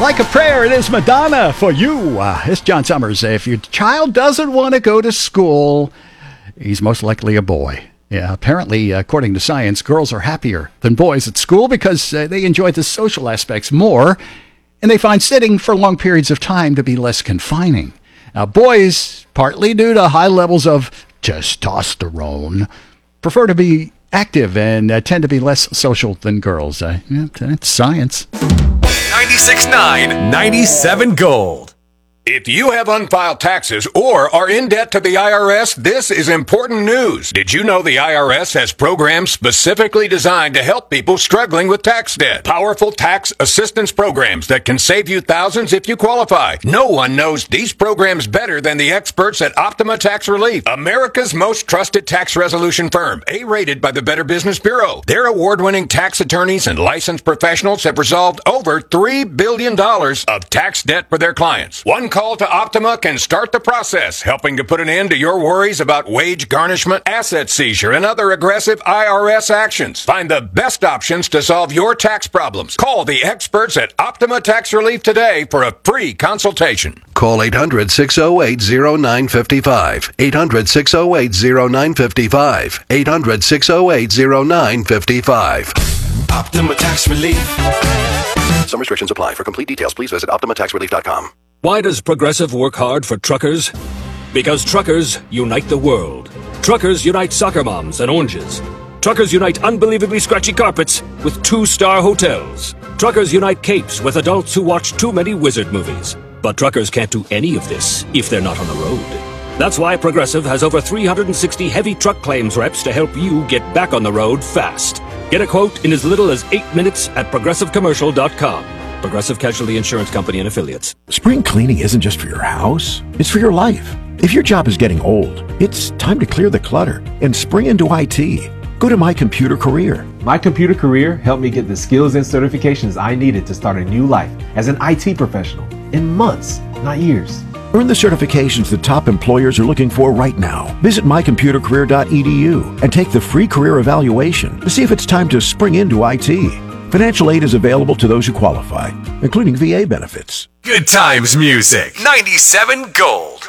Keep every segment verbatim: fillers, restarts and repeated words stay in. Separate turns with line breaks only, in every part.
Like a prayer, it is Madonna for you. Uh, it's John Summers. If your child doesn't want to go to school, he's most likely a boy. Yeah, apparently, according to science, girls are happier than boys at school because uh, they enjoy the social aspects more, and they find sitting for long periods of time to be less confining. Now, boys, partly due to high levels of testosterone, prefer to be active and uh, tend to be less social than girls. Uh, yeah, it's science.
ninety-six point nine, ninety-seven Gold.
If you have unfiled taxes or are in debt to the I R S, this is important news. Did you know the I R S has programs specifically designed to help people struggling with tax debt? Powerful tax assistance programs that can save you thousands if you qualify. No one knows these programs better than the experts at Optima Tax Relief, America's most trusted tax resolution firm, A-rated by the Better Business Bureau. Their award-winning tax attorneys and licensed professionals have resolved over three billion dollars of tax debt for their clients. One call to Optima can start the process, helping to put an end to your worries about wage garnishment, asset seizure, and other aggressive I R S actions. Find the best options to solve your tax problems. Call the experts at Optima Tax Relief today for a free consultation.
Call eight hundred, six oh eight, oh nine five five. eight hundred, six oh eight, oh nine five five. eight hundred, six oh eight, oh nine five five.
Optima Tax Relief.
Some restrictions apply. For complete details, please visit optima tax relief dot com.
Why does Progressive work hard for truckers? Because truckers unite the world. Truckers unite soccer moms and oranges. Truckers unite unbelievably scratchy carpets with two-star hotels. Truckers unite capes with adults who watch too many wizard movies. But truckers can't do any of this if they're not on the road. That's why Progressive has over three hundred sixty heavy truck claims reps to help you get back on the road fast. Get a quote in as little as eight minutes at progressive commercial dot com. Progressive Casualty Insurance Company and Affiliates.
Spring cleaning isn't just for your house, it's for your life. If your job is getting old, it's time to clear the clutter and spring into I T. Go to My Computer Career.
My Computer Career helped me get the skills and certifications I needed to start a new life as an I T professional in months, not years.
Earn the certifications that top employers are looking for right now. Visit my computer career dot e d u and take the free career evaluation to see if it's time to spring into I T. Financial aid is available to those who qualify, including V A benefits.
Good times music. ninety-seven Gold.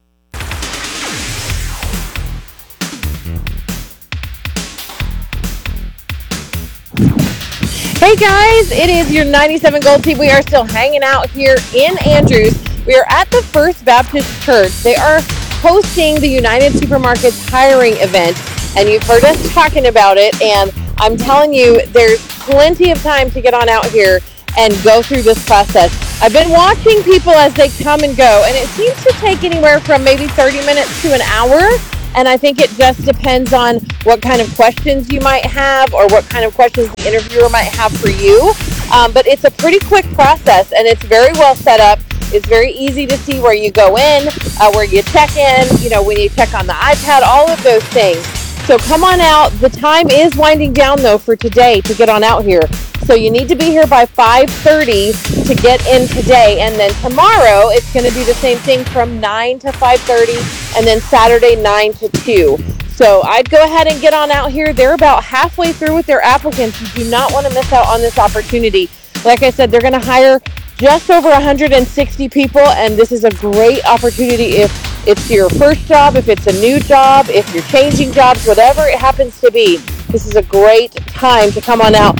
Hey guys, it is your ninety-seven Gold team. We are still hanging out here in Andrews. We are at the First Baptist Church. They are hosting the United Supermarkets hiring event, and you've heard us talking about it, and I'm telling you, there's plenty of time to get on out here and go through this process. I've been watching people as they come and go, and it seems to take anywhere from maybe thirty minutes to an hour, and I think it just depends on what kind of questions you might have or what kind of questions the interviewer might have for you. Um, but it's a pretty quick process, and it's very well set up. It's very easy to see where you go in, uh, where you check in, you know, when you check on the iPad, all of those things. So come on out. The time is winding down, though, for today to get on out here. So you need to be here by five thirty to get in today. And then tomorrow, it's going to do the same thing from nine to five thirty, and then Saturday, nine to two. So I'd go ahead and get on out here. They're about halfway through with their applicants. You do not want to miss out on this opportunity. Like I said, they're going to hire just over one hundred sixty people, and this is a great opportunity if it's your first job, if it's a new job, if you're changing jobs, whatever it happens to be. This is a great time to come on out.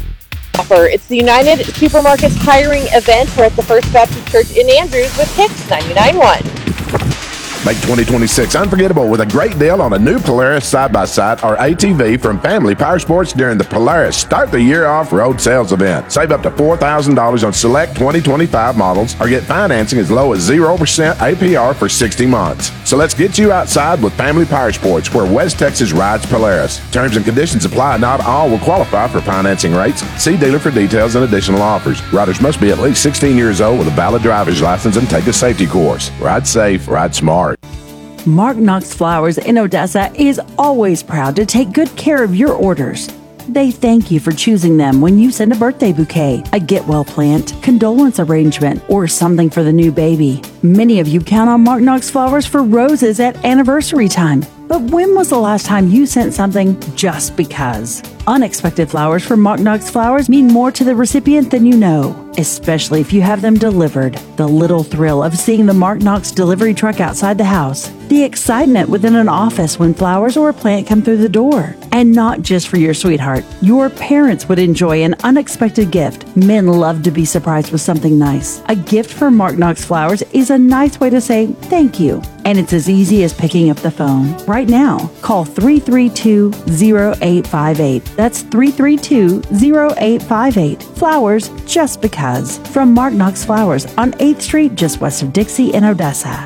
It's the United Supermarkets hiring event. We're at the First Baptist Church in Andrews with Hicks ninety-nine point one.
Make twenty twenty-six unforgettable with a great deal on a new Polaris side-by-side or A T V from Family Power Sports during the Polaris Start the Year Off-Road Sales Event. Save up to four thousand dollars on select twenty twenty-five models or get financing as low as zero percent A P R for sixty months. So let's get you outside with Family Power Sports, where West Texas rides Polaris. Terms and conditions apply. Not all will qualify for financing rates. See dealer for details and additional offers. Riders must be at least sixteen years old with a valid driver's license and take a safety course. Ride safe, ride smart.
Mark Knox Flowers in Odessa is always proud to take good care of your orders. They thank you for choosing them when you send a birthday bouquet, a get-well plant, condolence arrangement, or something for the new baby. Many of you count on Mark Knox Flowers for roses at anniversary time. But when was the last time you sent something just because? Unexpected flowers from Mark Knox Flowers mean more to the recipient than you know, especially if you have them delivered. The little thrill of seeing the Mark Knox delivery truck outside the house. The excitement within an office when flowers or a plant come through the door. And not just for your sweetheart. Your parents would enjoy an unexpected gift. Men love to be surprised with something nice. A gift from Mark Knox Flowers is a nice way to say thank you. And it's as easy as picking up the phone. Right now, call three three two, zero eight five eight. That's three three two, zero eight five eight. Flowers just because. From Mark Knox Flowers on eighth Street, just west of Dixie in Odessa.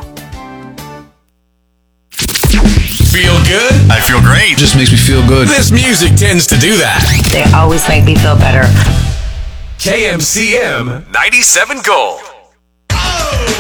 Feel good? I feel great.
Just makes me feel good.
This music tends to do that.
They always make me feel better.
K M C M ninety-seven Gold.